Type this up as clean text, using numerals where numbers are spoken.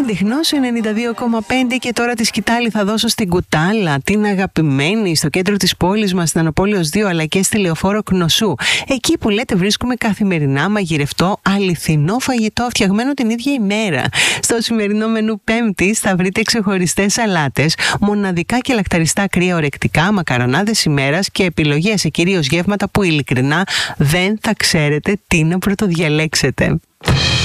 Ίντιχνος 92,5 και τώρα τη σκητάλη θα δώσω στην Κουτάλα, την αγαπημένη, στο κέντρο της πόλης μας, στην Ανοπόλεως 2 αλλά και στη Λεωφόρο Κνωσού. Εκεί που λέτε βρίσκουμε καθημερινά μαγειρευτό αληθινό φαγητό φτιαγμένο την ίδια ημέρα. Στο σημερινό μενού Πέμπτης θα βρείτε ξεχωριστές σαλάτες, μοναδικά και λακταριστά κρύα ορεκτικά, μακαρονάδες ημέρας και επιλογές σε κυρίως γεύματα που ειλικρινά δεν θα ξέρετε τι να πρωτοδιαλέξετε.